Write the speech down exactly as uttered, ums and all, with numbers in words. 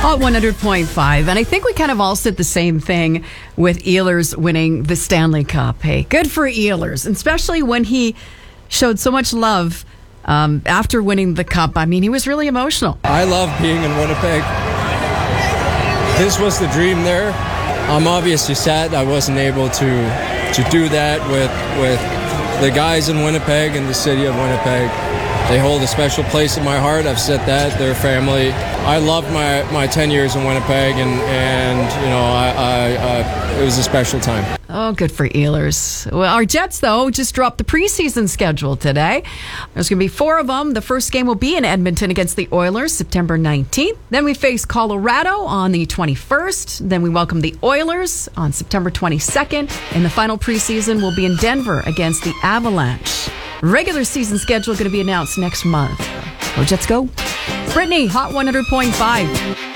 Hot one hundred point five. And I think we kind of all said the same thing with Ehlers winning the Stanley Cup. Hey, good for Ehlers, especially when he showed so much love um, after winning the cup. I mean, he was really emotional. I love being in Winnipeg. This was the dream there. I'm obviously sad I wasn't able to to do that with with the guys in Winnipeg and the city of Winnipeg. They hold a special place in my heart. I've said that. They're family. I loved my, my ten years in Winnipeg, and, and you know, I, I, uh, it was a special time. Oh, good for Ehlers. Well, our Jets, though, just dropped the preseason schedule today. There's going to be four of them. The first game will be in Edmonton against the Oilers, September nineteenth. Then we face Colorado on the twenty-first. Then we welcome the Oilers on September twenty-second. And the final preseason will be in Denver against the Avalanche. Regular season schedule going to be announced next month. Go Jets, go. Brittany, Hot one hundred point five.